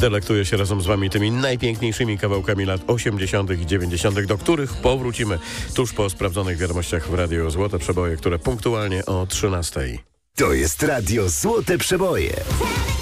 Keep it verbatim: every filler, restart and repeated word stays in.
delektuję się razem z wami tymi najpiękniejszymi kawałkami lat osiemdziesiątych i dziewięćdziesiątych, do których powrócimy tuż po sprawdzonych wiadomościach w Radiu Złote Przeboje, które punktualnie o trzynastej. To jest Radio Złote Przeboje.